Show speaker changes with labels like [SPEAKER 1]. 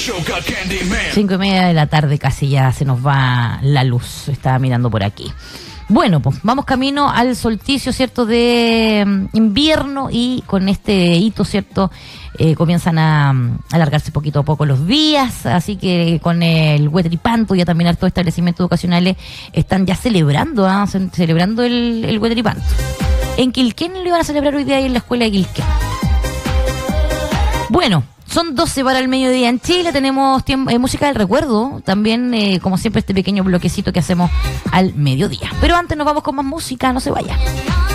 [SPEAKER 1] 5:30 de la tarde, casi ya se nos va la luz. Estaba mirando por aquí. Bueno, pues vamos camino al solsticio, ¿cierto?, de invierno, y con este hito, ¿cierto?, comienzan a alargarse poquito a poco los días, así que con el Huetripanto ya también hartos establecimientos educacionales están ya celebrando, celebrando el Huetripanto. En Quilquén lo iban a celebrar hoy día ahí en la escuela de Quilquén. Bueno, son 12 para el mediodía en Chile, tenemos música del recuerdo, también como siempre este pequeño bloquecito que hacemos al mediodía. Pero antes nos vamos con más música, no se vaya.